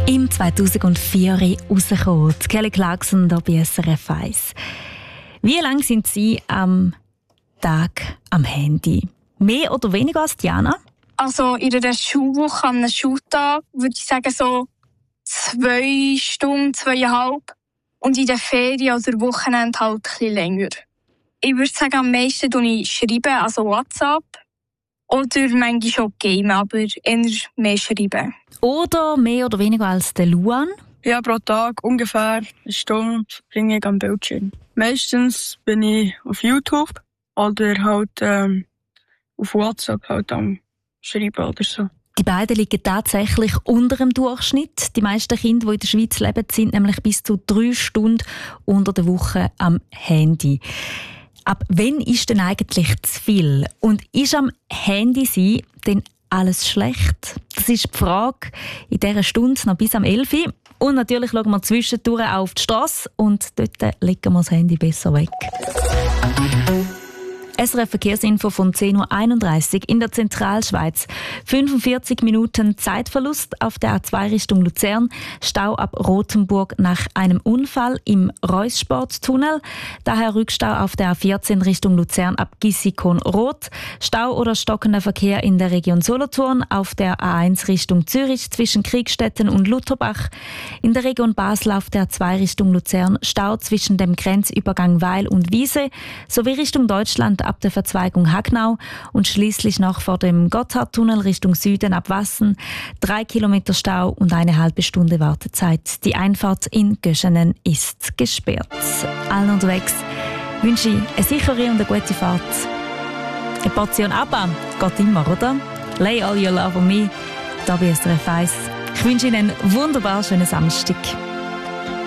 Im 2004 rausgekommen, Kelly Clarkson hier bei SRF 1. Wie lange sind Sie am Tag am Handy? Mehr oder weniger als Diana? Also in einer Schulwoche, an einem Schultag, würde ich sagen so 2 Stunden, 2,5. Und in den Ferien oder Wochenende halt ein bisschen länger. Ich würde sagen, am meisten schreibe ich, also WhatsApp. Oder manchmal auch gamen, aber eher mehr schreiben. Oder mehr oder weniger als der Luan? Ja, pro Tag ungefähr 1 Stunde bringe ich am Bildschirm. Meistens bin ich auf YouTube oder halt auf WhatsApp halt am Schreiben oder so. Die beiden liegen tatsächlich unter dem Durchschnitt. Die meisten Kinder, die in der Schweiz leben, sind nämlich bis zu 3 Stunden unter der Woche am Handy. Ab wann ist denn eigentlich zu viel? Und ist am Handy sein denn alles schlecht? Das ist die Frage in dieser Stunde noch bis am 11 Uhr. Und natürlich schauen wir zwischendurch auch auf die Strasse und dort legen wir das Handy besser weg. SRF Verkehrsinfo von 10.31 Uhr in der Zentralschweiz. 45 Minuten Zeitverlust auf der A2 Richtung Luzern. Stau ab Rothenburg nach einem Unfall im Reussporttunnel. Daher Rückstau auf der A14 Richtung Luzern ab Gissikon-Rot. Stau oder stockender Verkehr in der Region Solothurn auf der A1 Richtung Zürich zwischen Kriegstetten und Lutherbach. In der Region Basel auf der A2 Richtung Luzern Stau zwischen dem Grenzübergang Weil und Wiese sowie Richtung Deutschland ab der Verzweigung Hagnau und schließlich noch vor dem Gotthardtunnel Richtung Süden ab Wassen 3 Kilometer Stau und eine halbe Stunde Wartezeit. Die Einfahrt in Göschenen ist gesperrt. Allen unterwegs wünsche ich eine sichere und eine gute Fahrt. Eine Portion ABBA geht immer, oder? Lay all your love on me, da bei SRF 1. Ich wünsche Ihnen einen wunderbar schönen Samstag.